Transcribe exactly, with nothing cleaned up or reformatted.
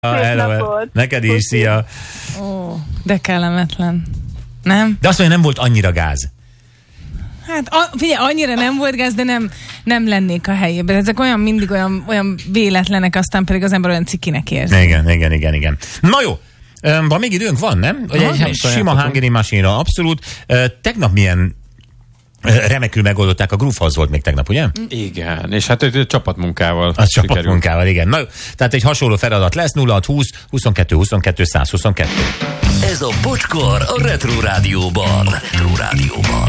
Hello, neked is, szia. Ó, de kellemetlen. Nem? De azt mondja, nem volt annyira gáz. Hát a, figyelj, annyira nem volt gáz, de nem, nem lennék a helyében. Ezek olyan mindig olyan, olyan véletlenek, aztán pedig az ember olyan cikinek érzi. Igen, igen, igen, igen. Na jó, van még időnk? Van, nem? Aha, egy nem sima Hungary Machine-ra, abszolút. Tegnap milyen remekül megoldották, a Groove House volt még tegnap, ugye? Igen, és hát egy csapatmunkával. Az csapatmunkával, igen. Na, tehát egy hasonló feladat lesz, nulla hat húsz huszonkettő huszonkettő száz huszonkettő. Ez a Bocskor a Retro Rádióban. Retro Rádióban.